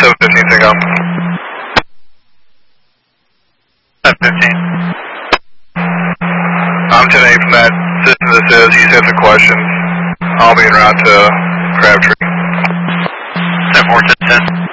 715, take off. 715. I'm 10-8 from that system that says he's had some questions. I'll be en route to Crabtree. 10-4, 10-10.